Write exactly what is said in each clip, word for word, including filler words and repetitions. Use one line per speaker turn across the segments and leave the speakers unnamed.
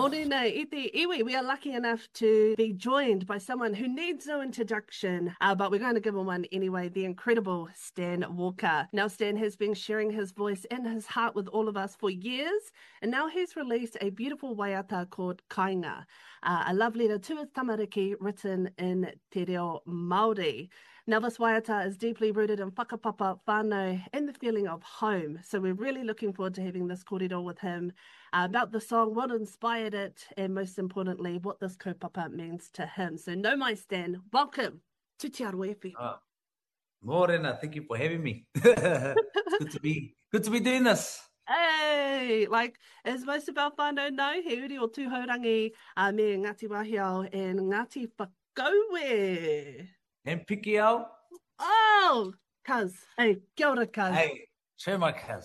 Morena, iti iwi. We are lucky enough to be joined by someone who needs no introduction, uh, but we're going to give him one anyway, the incredible Stan Walker. Now, Stan has been sharing his voice and his heart with all of us for years, and now he's released a beautiful waiata called Kainga, uh, a love letter to his tamariki written in Te Reo Māori. Now, this waiata is deeply rooted in whakapapa, whānau, and the feeling of home. So we're really looking forward to having this kōrero with him uh, about the song, what inspired it, and most importantly, what this kaupapa means to him. So, no mai Stan, welcome to Te Aroha F M.
Uh, Morena, thank you for having me. It's good to be good to be doing this.
Hey, like, as most of our whānau know, he uri o tūhaurangi uh, me Ngāti Wahiao and Ngāti Whakauē.
And Piki au.
Oh, cuz. Hey, kia ora, cuz.
Hey, show my cuz.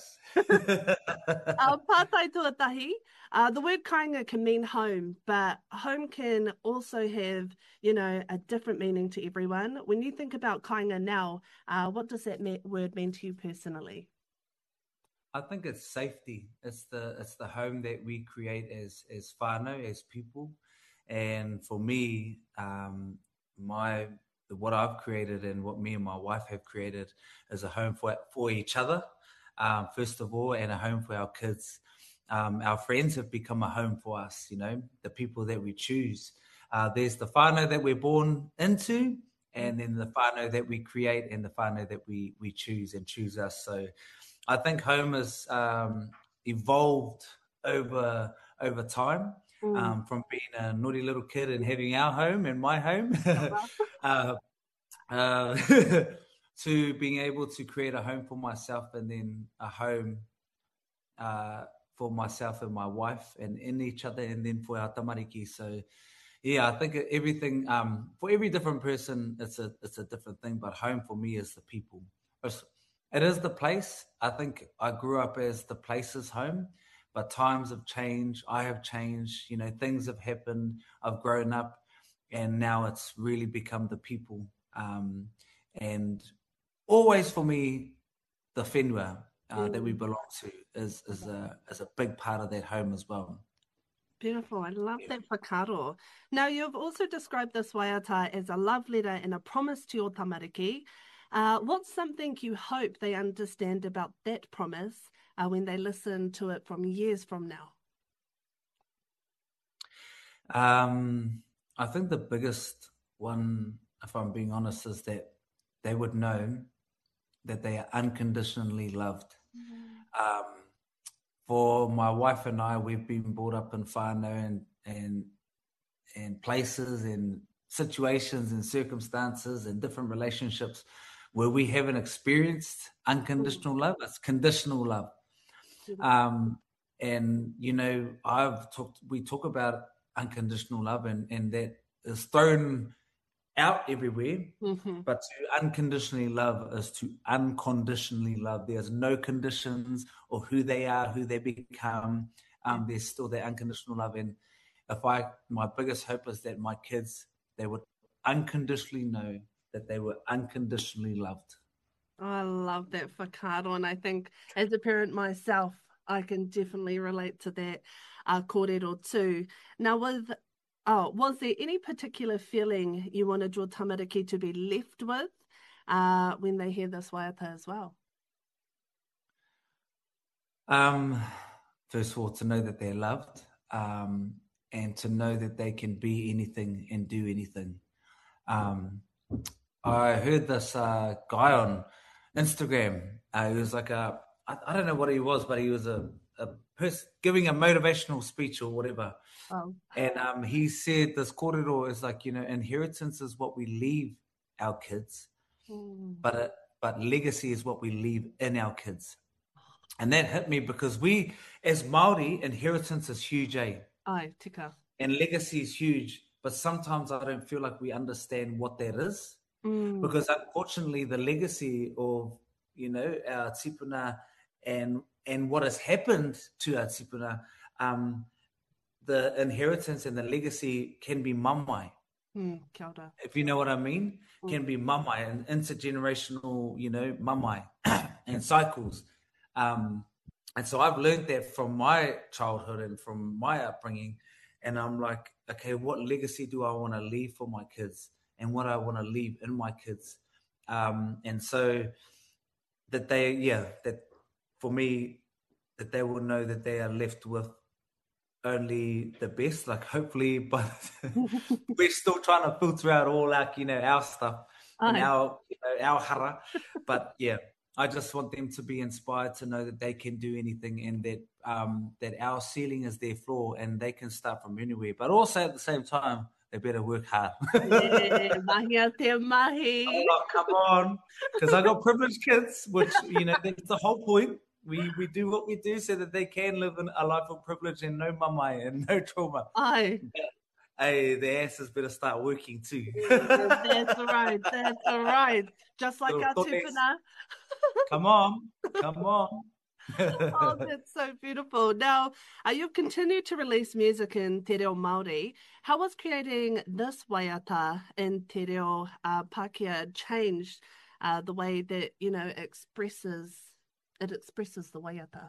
uh, Pātai tuatahi, uh, the word kainga can mean home, but home can also have, you know, a different meaning to everyone. When you think about kainga now, uh, what does that me- word mean to you personally?
I think it's safety. It's the it's the home that we create as as whānau, as people. And for me, um, my what I've created and what me and my wife have created is a home for for each other, um, first of all, and a home for our kids. Um, our friends have become a home for us, you know, the people that we choose. Uh, there's the whānau that we're born into, and then the whānau that we create and the whānau that we we choose and choose us. So I think home has um, evolved over over time.
Mm.
Um, from being a naughty little kid and having our home and my home, uh, uh, to being able to create a home for myself and then a home uh, for myself and my wife and in each other and then for our tamariki. So, yeah, I think everything, um, for every different person, it's a it's a different thing, but home for me is the people. It is the place. I think I grew up as the place's home, but times have changed. I have changed. You know, things have happened. I've grown up, and now it's really become the people. Um, and always for me, the whenua uh, mm. that we belong to is is a is a big part of that home as well.
Beautiful. I love yeah. that whakaaro. Now, you've also described this waiata as a love letter and a promise to your tamariki. Uh, what's something you hope they understand about that promise uh, when they listen to it from years from now?
Um, I think the biggest one, if I'm being honest, is that they would know that they are unconditionally loved. Mm. Um, for my wife and I, we've been brought up in whānau and, and, and places and situations and circumstances and different relationships where we haven't experienced unconditional love. It's conditional love. Um, and, you know, I've talked, we talk about unconditional love and, and that is thrown out everywhere. Mm-hmm. But to unconditionally love is to unconditionally love. There's no conditions or who they are, who they become. Um, there's still that unconditional love. And if I, my biggest hope is that my kids, they would unconditionally know that they were unconditionally loved.
Oh, I love that whakaaro, and I think as a parent myself, I can definitely relate to that uh, kōrero too. Now, with oh, was there any particular feeling you wanted your tamariki to be left with uh, when they hear this waiata as well?
Um, first of all, to know that they're loved, um, and to know that they can be anything and do anything. Um, I heard this uh, guy on Instagram. Uh, he was like a, I, I don't know what he was, but he was a, a person giving a motivational speech or whatever. Oh. And um, he said this kōrero is like, you know, inheritance is what we leave our kids, mm. but uh, but legacy is what we leave in our kids. And that hit me because we, as Māori, inheritance is huge, eh?
Ai, tika.
And legacy is huge, but sometimes I don't feel like we understand what that is. Mm. Because unfortunately, the legacy of, you know, our tipuna and and what has happened to our tipuna, um, the inheritance and the legacy can be mamai.
Mm, kia ora.
If you know what I mean, mm. can be mamai and intergenerational, you know, mamai and cycles. Um, and so I've learned that from my childhood and from my upbringing And I'm like, okay, what legacy do I want to leave for my kids, and what I want to leave in my kids? Um, and so that they, yeah, that for me, that they will know that they are left with only the best. Like hopefully, but we're still trying to filter out all our, you know, our stuff and
Aye.
our, you know, our hara. But yeah, I just want them to be inspired to know that they can do anything, and that um, that our ceiling is their floor, and they can start from anywhere. But also at the same time, they better work hard.
Yeah, mahi a te mahi.
Oh, come on, because I got privileged kids, which, you know, that's the whole point. We we do what we do so that they can live in a life of privilege and no mamai and no trauma.
Aye.
But, hey, the asses better start working too.
Yeah, that's right. That's right. Just like
Little
our
tones.
tupuna.
Come on, come on.
Oh, that's so beautiful. Now, uh, you've continued to release music in Te Reo Māori. How was creating this waiata in Te Reo uh, Pākehā changed uh, the way that, you know, expresses it expresses the waiata?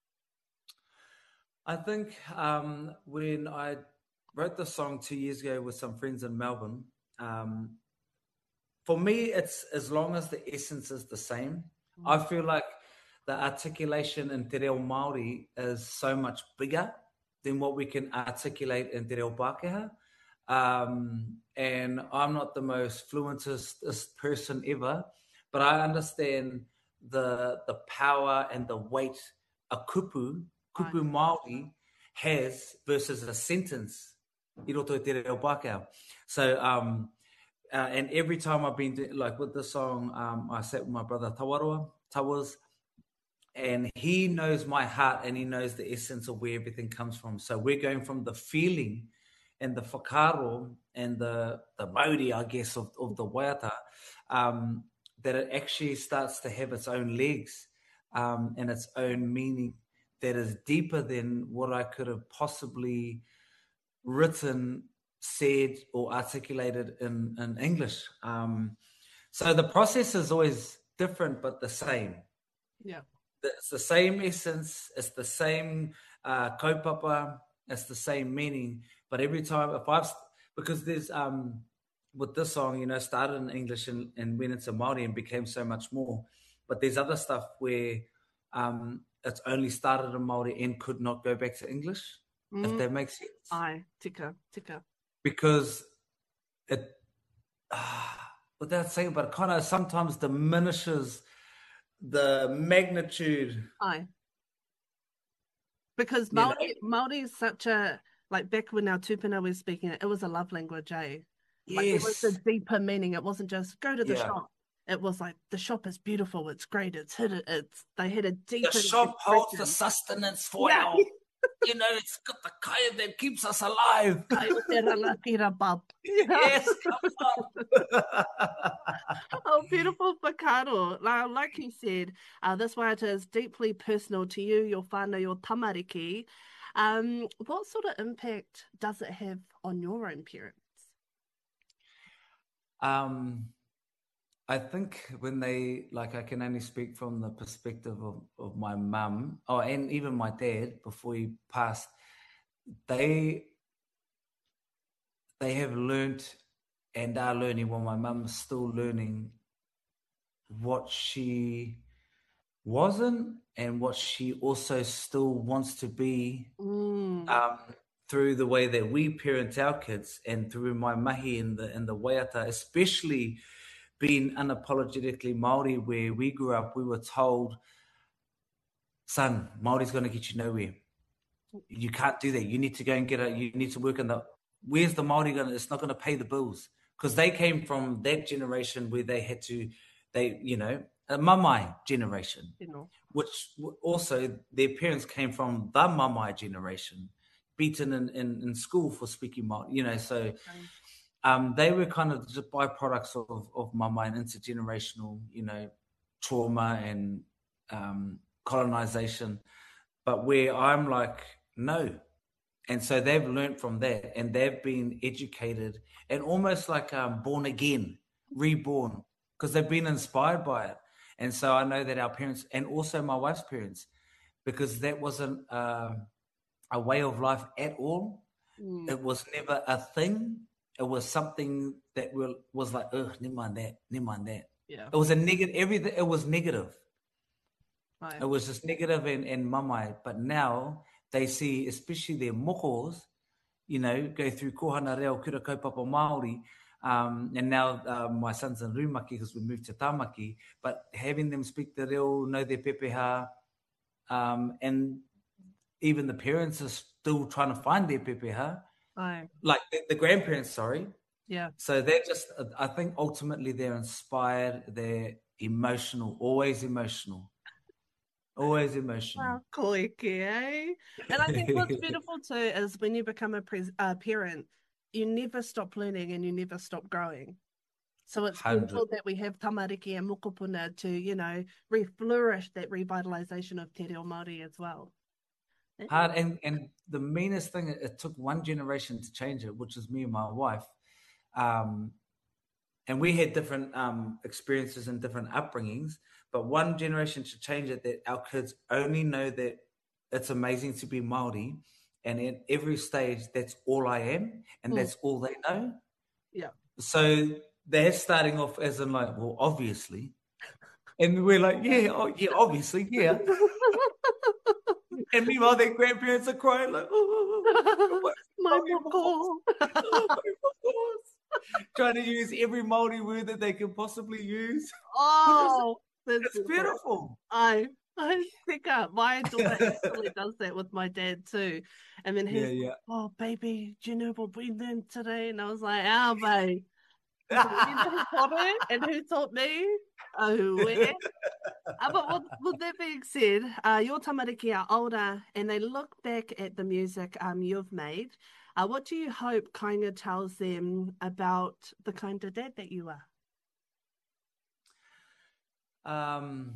I think um, when I wrote the song two years ago with some friends in Melbourne, um, for me, it's as long as the essence is the same. Mm. I feel like the articulation in Te Reo Māori is so much bigger than what we can articulate in Te Reo Pākehā. Um, and I'm not the most fluentest person ever, but I understand the the power and the weight a kupu, kupu Māori has versus a sentence i roto i Te Reo Pākehā. So, um, uh, and every time I've been, doing, like with the song, um, I sat with my brother Tawarua, Towers, and he knows my heart and he knows the essence of where everything comes from. So we're going from the feeling and the whakaro and the, the mauri, I guess, of, of the waiata, um, that it actually starts to have its own legs um, and its own meaning that is deeper than what I could have possibly written, said, or articulated in, in English. Um, so the process is always different, but the same.
Yeah.
It's the same essence, it's the same uh, kaupapa, it's the same meaning. But every time, if I've, because there's, um, with this song, you know, started in English and, and went into Māori and became so much more. But there's other stuff where um, it's only started in Māori and could not go back to English, mm. if that makes sense.
Aye, tika, tika.
Because it, uh, without saying, but it kind of sometimes diminishes the magnitude.
Aye. Because Māori, Māori is such a, like back when our tupuna was speaking it, it was a love language, eh?
Yes.
Like it was a deeper meaning. It wasn't just go to the
yeah.
shop. It was like the shop is beautiful, it's great, it's hidden, it's they had a deeper.
The shop holds the sustenance for yeah. our, you know, it's got the kaya that keeps us alive. Yes, come on.
Oh, beautiful whakaro. Like you said, uh, this waiata is deeply personal to you, your whānau, your tamariki. Um, what sort of impact does it have on your own parents?
Um, I think when they, like, I can only speak from the perspective of, of my mum, oh, and even my dad before he passed, they they have learnt and are learning, well, my mum's still learning what she wasn't and what she also still wants to be
mm.
um, through the way that we parent our kids and through my mahi and the, and the waiata, especially being unapologetically Māori, where we grew up, we were told, son, Māori's going to get you nowhere. You can't do that. You need to go and get a, you need to work in the, where's the Māori going to, it's not going to pay the bills. Because they came from that generation where they had to, they, you know, a mamai generation,
you know.
Which also their parents came from the mamai generation, beaten in, in, in school for speaking Māori, you know, so... Okay. Um, they were kind of just byproducts of, of mamai and intergenerational, you know, trauma and um, colonization. But where I'm like, no. And so they've learned from that and they've been educated and almost like um, born again, reborn, because they've been inspired by it. And so I know that our parents and also my wife's parents, because that wasn't uh, a way of life at all.
Mm.
It was never a thing. It was something that will, was like, ugh, never mind that, never mind that.
Yeah.
It was a negative, everything, it was negative.
Right.
It was just negative and, and mamai. But now they see, especially their mokos, you know, go through kohana reo kura kaupapa Māori. Um, and now uh, my son's in Rūmaki because we moved to Tāmaki. But having them speak the reo, know their pepeha, um, and even the parents are still trying to find their pepeha.
Right.
Like the, the grandparents, sorry.
Yeah.
So they're just, I think ultimately they're inspired, they're emotional, always emotional. Always emotional.
Wow, koike, eh? And I think what's beautiful too is when you become a pres- uh, parent, you never stop learning and you never stop growing. So it's
one hundred
beautiful that we have tamariki and mokopuna to, you know, re-flourish that revitalization of te reo Māori as well.
Hard, and, and the meanest thing, it took one generation to change it, which is me and my wife. Um, and we had different um, experiences and different upbringings, but one generation to change it, that our kids only know that it's amazing to be Māori, and at every stage, that's all I am, and
Mm.
that's all they know.
Yeah.
So they're starting off as in like, well, obviously. And we're like, yeah, oh, yeah, obviously, yeah. And meanwhile, their grandparents are crying like, oh,
my moko.
Trying to use every Māori word that they can possibly use.
Oh,
It's beautiful. beautiful.
I I think uh, my daughter actually does that with my dad too. And then he's
yeah, yeah.
like, oh, baby, do you know what we learned today? And I was like, oh, babe. So you know who taught it and who taught me? Oh, where? uh, but with, with that being said, uh, your tamariki are older and they look back at the music um, you've made. Uh, what do you hope Kainga tells them about the kind of dad that you are?
Um,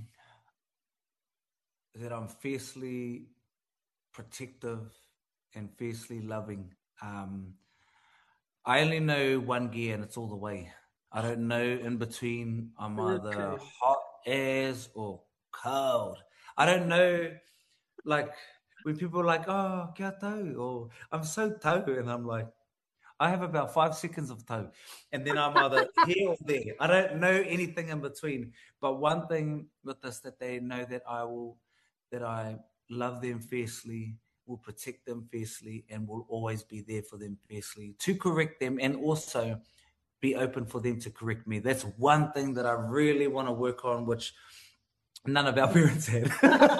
that I'm fiercely protective and fiercely loving. Um, I only know one gear and it's all the way. I don't know in between. I'm either okay. hot as or cold. I don't know, like, when people are like, oh, kia tau, or I'm so tau, and I'm like, I have about five seconds of tau, and then I'm either here or there. I don't know anything in between. But one thing with this, that they know that I will, that I love them fiercely, will protect them fiercely, and will always be there for them fiercely to correct them, and also be open for them to correct me. That's one thing that I really want to work on, which none of our parents had.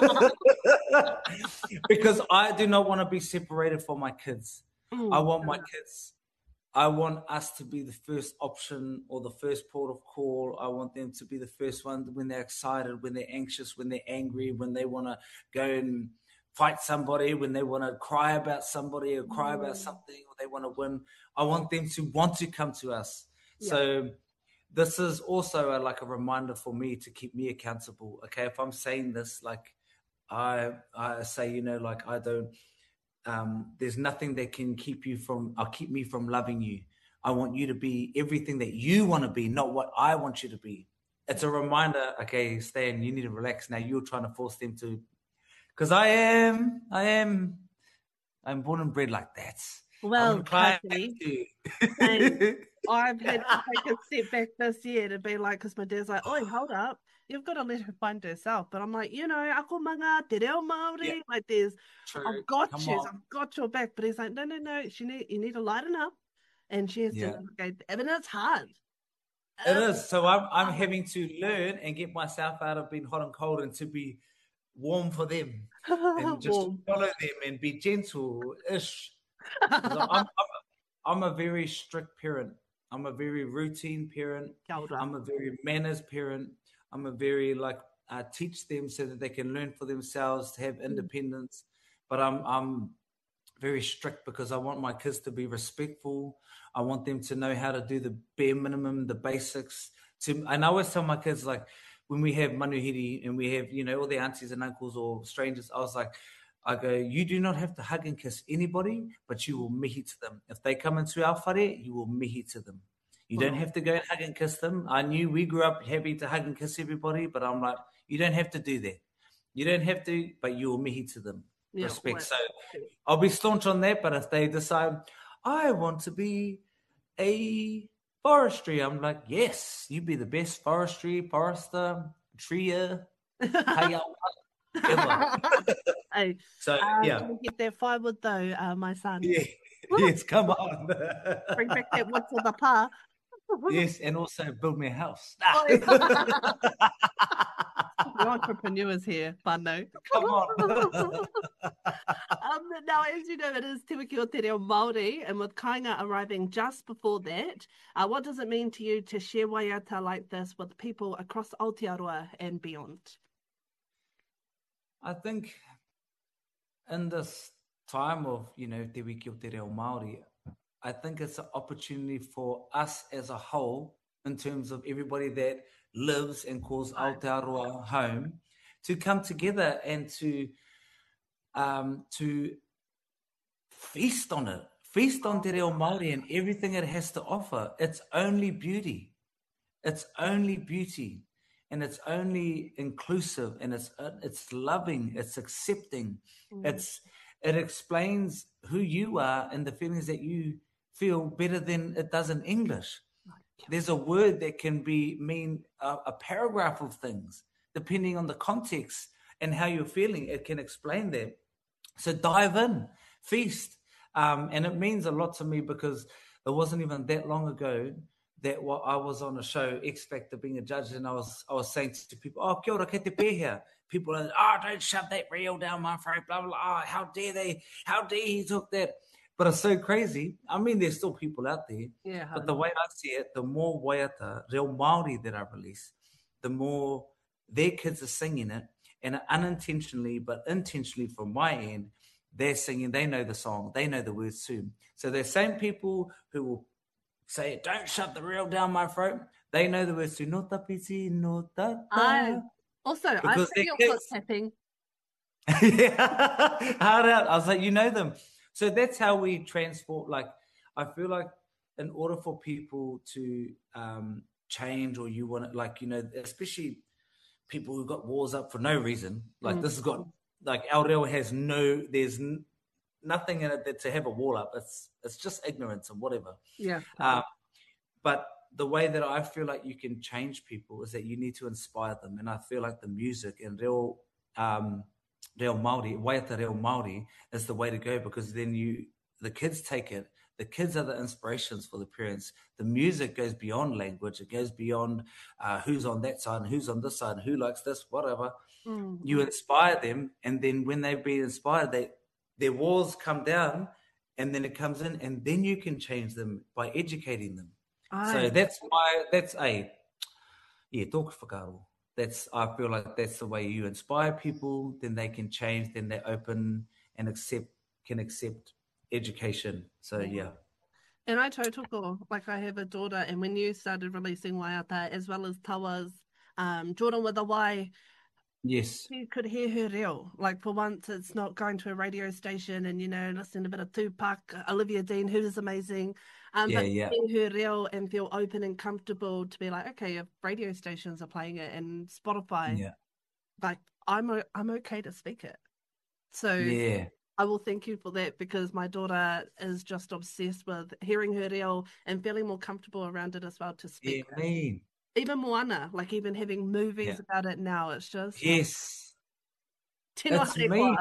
Because I do not want to be separated from my kids. Mm, I want my kids, I want us to be the first option or the first port of call. I want them to be the first one when they're excited, when they're anxious, when they're angry, when they want to go and fight somebody, when they want to cry about somebody or cry mm. about something, or they want to win. I want them to want to come to us. Yeah. So this is also a, like a reminder for me to keep me accountable. Okay, if I'm saying this, like I I say, you know, like I don't, um, there's nothing that can keep you from, or keep me from loving you. I want you to be everything that you want to be, not what I want you to be. It's a reminder, okay, Stan, you need to relax. Now you're trying to force them to, because I am, I am, I'm born and bred like that.
Well, Kathy, I've had to take a step back this year to be like, because my dad's like, oi, hold up, you've got to let her find herself. But I'm like, you know, ako manga, te reo Māori, yeah. like there's, True. I've got Come you, on. I've got your back. But he's like, no, no, no, she need, you need to lighten up. And she has yeah. to navigate, and it's hard.
It um, is. So I'm, I'm having to learn and get myself out of being hot and cold and to be warm for them and just follow them and be gentle-ish. I'm, I'm, I'm a very strict parent. I'm a very routine parent. I'm a very manners parent. I'm a very like uh, teach them so that they can learn for themselves, to have independence. But I'm I'm very strict because I want my kids to be respectful. I want them to know how to do the bare minimum, the basics. To and I always tell my kids, like when we have manuhiri and we have, you know, all the aunties and uncles or strangers, I was like, I go, you do not have to hug and kiss anybody, but you will mihi to them. If they come into our whare, you will mihi to them. You don't have to go and hug and kiss them. I knew we grew up happy to hug and kiss everybody, but I'm like, you don't have to do that. You don't have to, but you will mihi to them.
Yeah,
respect.
well,
So I'll be staunch on that. But if they decide, I want to be a forestry, I'm like, yes, you be the best forestry, forester, treer, ever.
Hey,
So
uh,
yeah,
can we get that firewood though, uh, my son?
yeah, yes, come on.
Bring back that wood for the pa.
Yes, and also build me a house.
Oi. We're entrepreneurs here, whānau.
Come on.
um, now, as you know, it is Te Wiki o Te Reo Māori, and with Kainga arriving just before that, uh, what does it mean to you to share waiata like this with people across Aotearoa and beyond?
I think in this time of, you know, Te Wiki o Te Reo Māori, I think it's an opportunity for us as a whole, in terms of everybody that lives and calls Aotearoa home, to come together and to um, to feast on it, feast on Te Reo Māori and everything it has to offer. It's only beauty. It's only beauty. And it's only inclusive, and it's it's loving, it's accepting, mm. it's it explains who you are and the feelings that you feel better than it does in English. There's a word that can be mean a, a paragraph of things, depending on the context and how you're feeling. It can explain that. So dive in, feast, um, and it means a lot to me, because it wasn't even that long ago that what I was on a show, X Factor, being a judge, and I was I was saying to people, oh, kia ora, kei te pēhea. People are, oh, don't shove that reel down my throat, blah, blah, blah. Oh, how dare they, how dare he took that. But it's so crazy. I mean, there's still people out there.
Yeah,
but the way I see it, the more waiata, reo Māori that I release, the more their kids are singing it, and unintentionally, but intentionally from my end, they're singing, they know the song, they know the words too. So they're same people who will say, don't shove the reel down my throat. They know the words to no tapiti, no tata.
I also, because I think you're foot tapping.
Yeah, hard out. I was like, you know them. So that's how we transport. Like, I feel like in order for people to um, change, or you want to, like, you know, especially people who got wars up for no reason. Like mm. this has got, like, Aoreo has no, there's n- nothing in it that to have a wall up. It's it's just ignorance and whatever.
Yeah.
Um, but the way that I feel like you can change people is that you need to inspire them. And I feel like the music and reo, um, reo Māori, waiata reo Māori is the way to go, because then you, the kids take it. The kids are the inspirations for the parents. The music goes beyond language. It goes beyond uh, who's on that side and who's on this side and who likes this, whatever. Mm-hmm. You inspire them, and then when they've been inspired, they their walls come down, and then it comes in, and then you can change them by educating them. Aye. So that's why that's a yeah talk whakaaro. That's I feel like that's the way you inspire people. Then they can change. Then they open and accept can accept education. So yeah.
And I tautoko, like I have a daughter, and when you started releasing waiata as well as Tawa's um, Jordan with a Y,
yes,
you could hear her reo. Like for once, it's not going to a radio station and, you know, listening to a bit of Tupac, Olivia Dean, who is amazing. Um,
yeah,
but
yeah.
hear her reo and feel open and comfortable to be like, okay, if radio stations are playing it and Spotify,
yeah,
like I'm I'm okay to speak it. So
yeah.
I will thank you for that, because my daughter is just obsessed with hearing her reo and feeling more comfortable around it as well to speak.
Yeah, mean.
Even Moana, like even having movies yeah. about it now, it's just
yes,
it's me.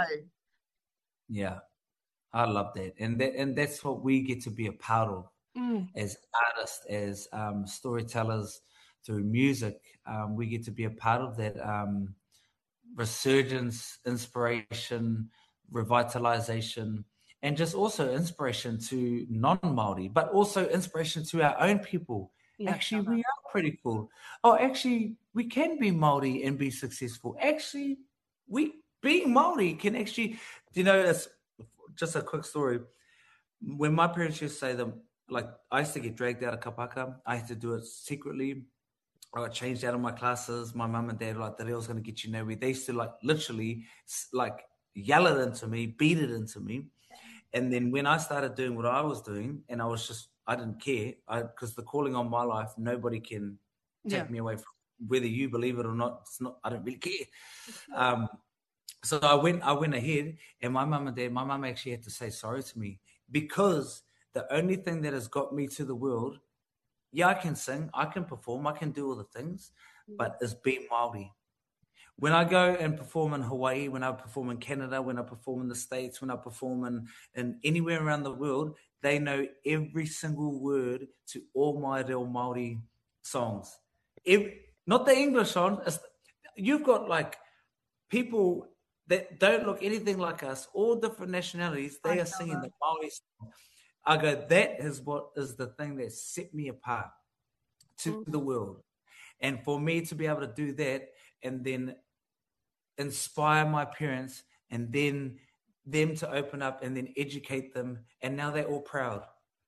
Yeah, I love that, and that and that's what we get to be a part of mm. as artists, as um, storytellers through music. Um, we get to be a part of that um, resurgence, inspiration, revitalization, and just also inspiration to non-Māori, but also inspiration to our own people. Yeah, actually, we are pretty cool. Oh, actually, we can be Māori and be successful. Actually, we being Māori can actually, you know, it's just a quick story. When my parents used to say them, like I used to get dragged out of kapaka. I had to do it secretly. I got changed out of my classes. My mum and dad were like, the reel's going to get you nowhere. They used to like literally like yell it into me, beat it into me. And then when I started doing what I was doing, and I was just, I didn't care, because the calling on my life, nobody can take yeah. me away from, whether you believe it or not. It's not. I don't really care. Um, So I went, I went ahead, and my mum and dad, my mum actually had to say sorry to me because the only thing that has got me to the world, yeah, I can sing, I can perform, I can do all the things, but it's being Māori. When I go and perform in Hawaii, when I perform in Canada, when I perform in the States, when I perform in, in anywhere around the world, they know every single word to all my Reo Māori songs. Every, not the English songs. You've got like people that don't look anything like us, all different nationalities, they
I
are singing the Māori song. I go, that is what is the thing that set me apart to
Mm.
the world. And for me to be able to do that and then inspire my parents and then them to open up and then educate them, and now they're all proud.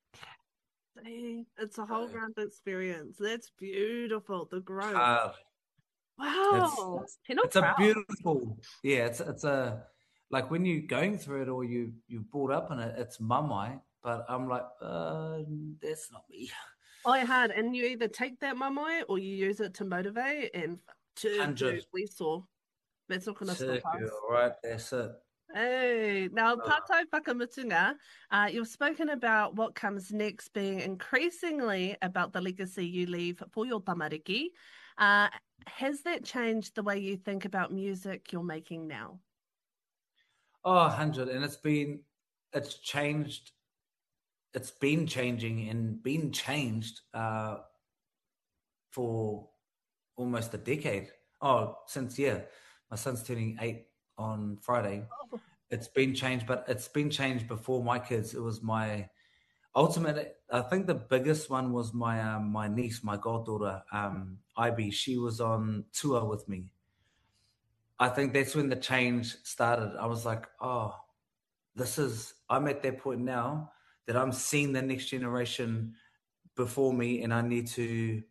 It's a whole round experience. That's beautiful. The growth.
Hard.
Wow.
It's, it's a beautiful, yeah, it's it's a, like when you're going through it or you, you're brought up in it, it's mamai, but I'm like, uh, that's not me.
Oh, yeah, hard. And you either take that mamai or you use it to motivate and to do we saw. That's not going to stop us.
Right, that's it.
Hey, now, Tātou Whakamutunga, uh, you've spoken about what comes next being increasingly about the legacy you leave for your tamariki. Uh, has that changed the way you think about music you're making now?
Oh, one hundred. And it's been, it's changed. It's been changing and been changed uh, for almost a decade. Oh, since, yeah, my son's turning eight on Friday. Oh. It's been changed, but it's been changed before my kids. It was my ultimate. I think the biggest one was my um, my niece, my goddaughter, um, Ivy. She was on tour with me. I think that's when the change started. I was like, oh, this is, I'm at that point now that I'm seeing the next generation before me, and I need to,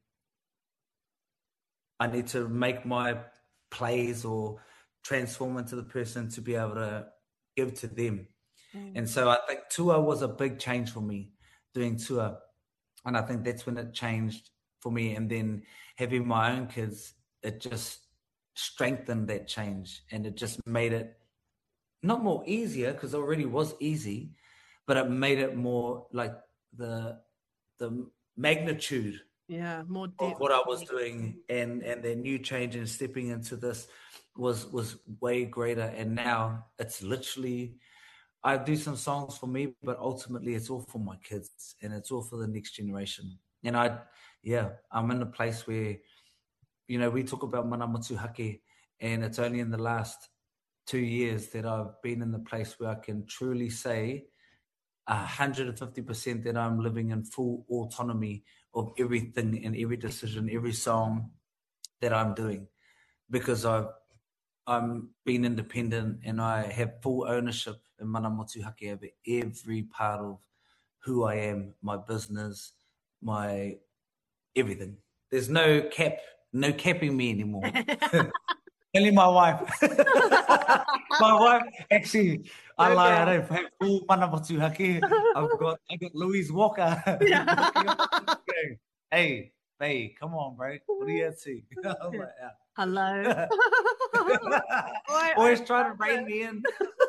I need to make my plays or transform into the person to be able to give to them. Mm. And so I think tour was a big change for me, doing tour. And I think that's when it changed for me. And then having my own kids, it just strengthened that change. And it just made it not more easier, because it already was easy, but it made it more like the the magnitude
yeah, more
of what I was doing, and, and the new change and stepping into this was was way greater. And now it's literally, I do some songs for me, but ultimately it's all for my kids and it's all for the next generation. And I, yeah, I'm in a place where, you know, we talk about mana motu hake, and it's only in the last two years that I've been in the place where I can truly say one hundred fifty percent that I'm living in full autonomy of everything and every decision, every song that I'm doing, because I've I'm being independent and I have full ownership in mana motu hake over every part of who I am, my business, my everything. There's no cap, no capping me anymore. Only my wife. My wife, actually, I okay. lie, I don't have full mana motu hake. I've got, I got Louise Walker. Yeah. Hey, babe, come on, bro. What are you at to? I'm like, yeah.
Hello.
Always trying to rein me in.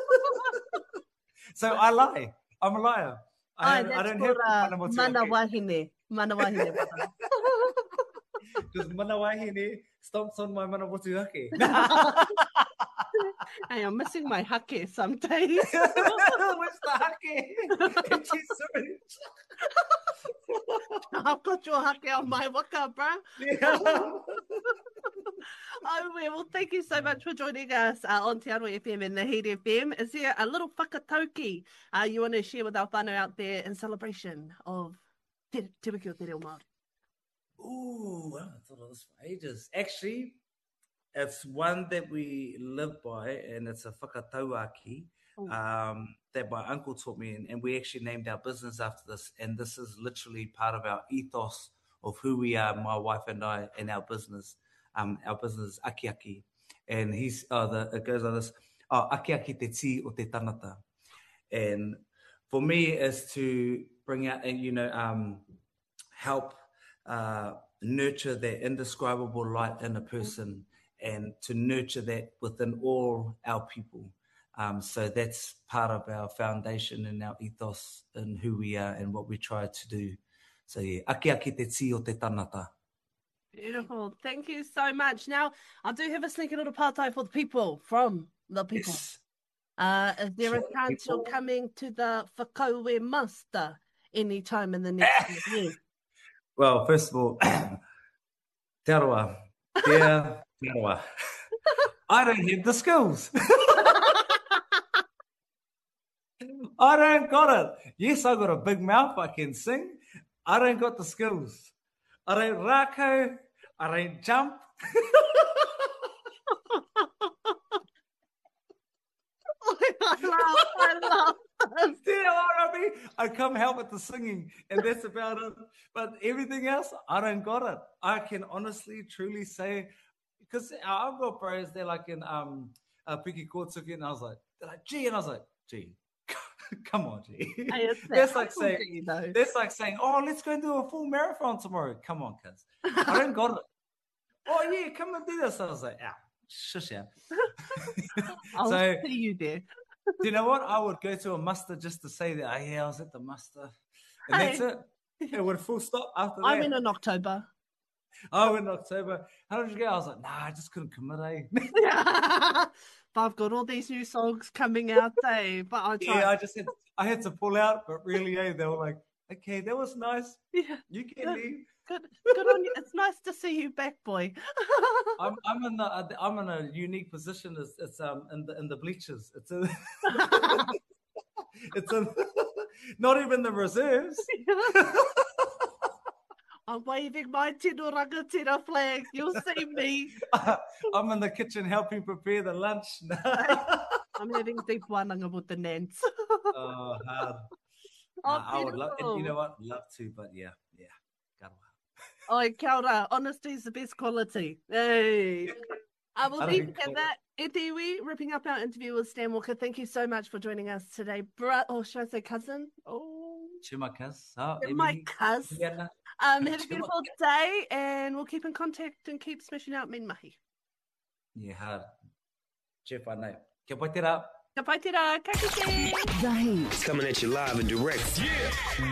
So I lie. I'm a liar. I,
oh,
I don't have
uh, mana wahine. Mana wahine.
Because mana wahine stomps on my mana motu hake.
I am missing my hake some days.
Where's the hake?
I've got your hake on my waka, bro.
Yeah.
Oh, well, thank you so much for joining us uh, on Te Aroha F M and the Heat F M. Is there a little whakatauki uh, you want to share with our whānau out there in celebration of Te, te Wiki o Te Reo Māori?
Ooh, I haven't thought of this for ages. Actually, it's one that we live by, and it's a whakatauaki um, that my uncle taught me, and, and we actually named our business after this. And this is literally part of our ethos of who we are, my wife and I, and our business. Um, our business is Aki Aki. And he's, oh, the, it goes like this, oh, Aki Aki te ti o te tanata. And for me, is to bring out and, you know, um, help uh, nurture that indescribable light in a person and to nurture that within all our people. Um, so that's part of our foundation and our ethos and who we are and what we try to do. So yeah, ake ake te ti o te tanata.
Beautiful. Thank you so much. Now, I do have a sneaky little partai for the people, from the people.
Yes.
Uh, is there
Sure,
a chance
people.
you're coming to the Whakaue Master anytime in the next year?
Well, first of all, te aroa, dear te aroa. I don't have the skills. I don't got it. Yes, I got a big mouth. I can sing. I don't got the skills. I don't rako. I don't jump.
I love, I love.
Do you know what I mean? I come help with the singing, and that's about it. But everything else, I don't got it. I can honestly, truly say, because I've got bros, they're like in um, uh, Piki Kōtuki, and I was like, they're like, gee, and I was like, gee, come on, gee.
Hey,
that's like saying, that's like saying, oh, let's go and do a full marathon tomorrow. Come on, kids. I don't got it. Oh yeah, come and do this. I was like, ah, shush yeah.
I'll
so,
see you there.
Do you know what? I would go to a muster just to say that, oh, yeah, I was at the muster. And hey. That's it. It would full stop after that.
I went in October.
I went in October. How did you go? I was like, nah, I just couldn't commit, eh?
But I've got all these new songs coming out, eh? But I tried.
Yeah, I just had, I had to pull out, but really, eh, they were like, okay, that was nice.
Yeah.
You can
good,
leave.
Good, good on you. It's nice to see you back, boy.
I'm, I'm in the, I'm in a unique position. It's, it's um in the in the bleachers. It's a, it's a, not even the reserves.
I'm waving my Tino Rangatira flag. You'll see me.
I'm in the kitchen helping prepare the lunch.
I'm having deep wananga with the nants.
Oh, hard.
Oh,
nah, I would love, and you know what? Love to, but yeah, yeah.
Oh, kia ora. Honesty is the best quality. Hey. I will leave it at that. E te iwi, ripping up our interview with Stan Walker. Thank you so much for joining us today. Bro- or should I say cousin? Oh.
To my cuz. Oh,
my cuz. Yeah. Um, have a beautiful day, and we'll keep in contact and keep smashing out min mahi.
Yeah, hard. Jeff, I know. Kia pai te rā.
Kia pai te rā. Ka kite.
The Heat. Coming at you live and direct. Yeah.